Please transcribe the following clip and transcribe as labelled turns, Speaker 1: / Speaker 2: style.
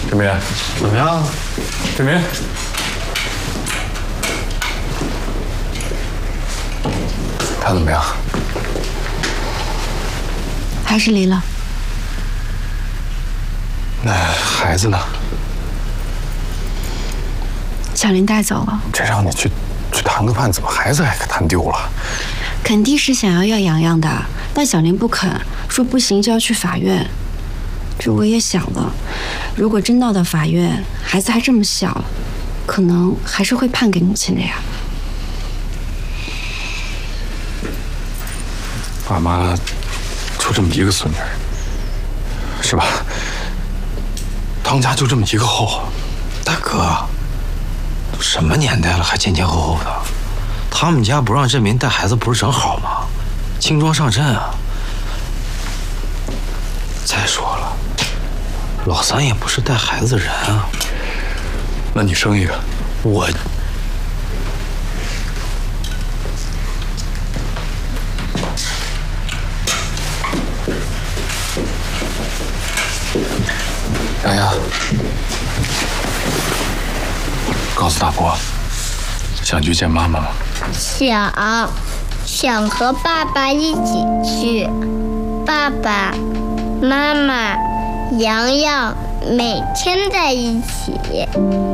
Speaker 1: 志明，
Speaker 2: 怎么样？
Speaker 1: 志明，他怎么样？
Speaker 3: 还是离了。
Speaker 1: 那孩子呢？
Speaker 3: 小林带走了。
Speaker 1: 这让你去谈个判，怎么孩子还给谈丢了？
Speaker 3: 肯定是想要洋洋的，但小林不肯，说不行就要去法院。这我也想了，如果真闹到法院，孩子还这么小，可能还是会判给母亲的呀。
Speaker 1: 爸妈就这么一个孙女，是吧？当家就这么一个后。
Speaker 2: 大哥，都什么年代了，还前前后后的？他们家不让振民带孩子，不是正好吗？轻装上阵啊！再说了，老三也不是带孩子的人啊。
Speaker 1: 那你生一个，
Speaker 2: 我。
Speaker 1: 洋洋，告诉大伯，想去见妈妈吗？
Speaker 4: 想和爸爸一起去。爸爸妈妈洋洋每天在一起。